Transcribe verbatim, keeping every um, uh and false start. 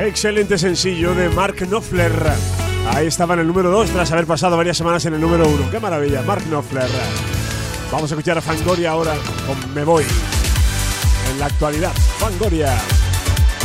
Excelente sencillo de Mark Knopfler. Ahí estaba en el número dos tras haber pasado varias semanas en el número uno. ¡Qué maravilla! Mark Knopfler. Vamos a escuchar a Fangoria ahora con Me Voy. En la actualidad, Fangoria.